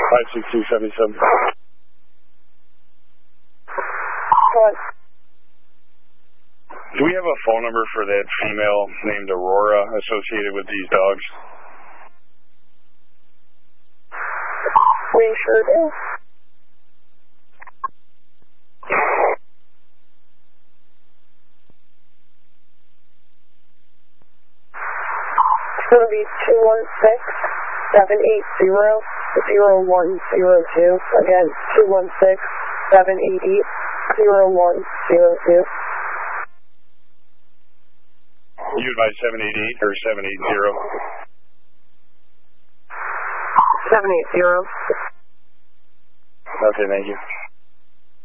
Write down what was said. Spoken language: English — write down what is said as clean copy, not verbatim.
56277. What? Do we have a phone number for that female named Aurora associated with these dogs? We sure do. It's going to be 216-780-0102. Again, 216-780-0102. You by 788 or 780? 780. Okay, thank you.